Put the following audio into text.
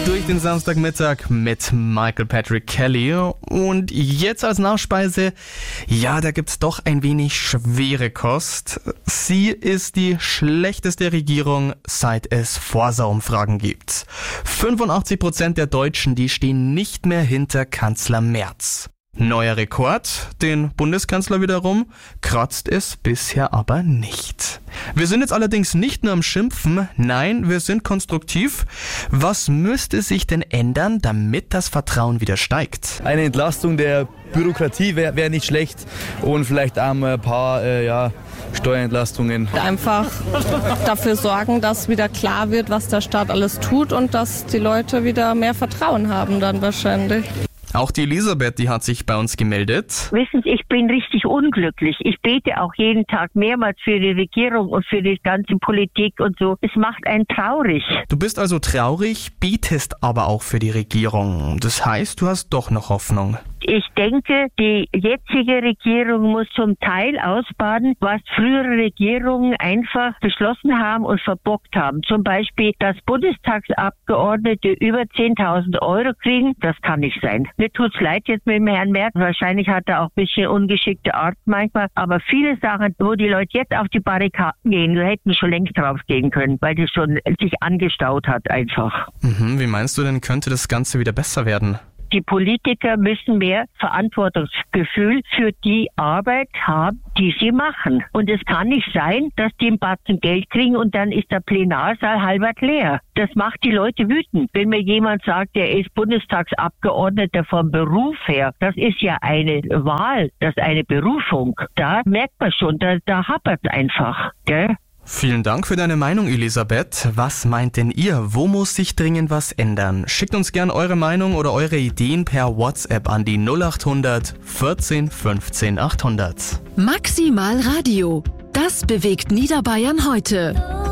Durch den Samstagmittag mit Michael Patrick Kelly. Und jetzt als Nachspeise, ja, da gibt's doch ein wenig schwere Kost. Sie ist die schlechteste Regierung, seit es Forsa-Umfragen gibt. 85% der Deutschen, die stehen nicht mehr hinter Kanzler Merz. Neuer Rekord, den Bundeskanzler wiederum, kratzt es bisher aber nicht. Wir sind jetzt allerdings nicht nur am Schimpfen, nein, wir sind konstruktiv. Was müsste sich denn ändern, damit das Vertrauen wieder steigt? Eine Entlastung der Bürokratie wäre nicht schlecht und vielleicht auch ein paar Steuerentlastungen. Einfach dafür sorgen, dass wieder klar wird, was der Staat alles tut und dass die Leute wieder mehr Vertrauen haben dann wahrscheinlich. Auch die Elisabeth, die hat sich bei uns gemeldet. Wissen Sie, ich bin richtig unglücklich. Ich bete auch jeden Tag mehrmals für die Regierung und für die ganze Politik und so. Es macht einen traurig. Du bist also traurig, betest aber auch für die Regierung. Das heißt, du hast doch noch Hoffnung. Ich denke, die jetzige Regierung muss zum Teil ausbaden, was frühere Regierungen einfach beschlossen haben und verbockt haben. Zum Beispiel, dass Bundestagsabgeordnete über 10.000 Euro kriegen. Das kann nicht sein. Mir tut's leid jetzt mit dem Herrn Merz. Wahrscheinlich hat er auch ein bisschen ungeschickte Art manchmal. Aber viele Sachen, wo die Leute jetzt auf die Barrikaden gehen, hätten schon längst draufgehen können, weil das schon sich angestaut hat einfach. Wie meinst du denn, könnte das Ganze wieder besser werden? Die Politiker müssen mehr Verantwortungsgefühl für die Arbeit haben, die sie machen. Und es kann nicht sein, dass die einen Batzen Geld kriegen und dann ist der Plenarsaal halbert leer. Das macht die Leute wütend. Wenn mir jemand sagt, er ist Bundestagsabgeordneter vom Beruf her, das ist ja eine Wahl, das ist eine Berufung. Da merkt man schon, da hapert es einfach, gell? Vielen Dank für deine Meinung, Elisabeth. Was meint denn ihr? Wo muss sich dringend was ändern? Schickt uns gern eure Meinung oder eure Ideen per WhatsApp an die 0800 14 15 800. Maximal Radio. Das bewegt Niederbayern heute.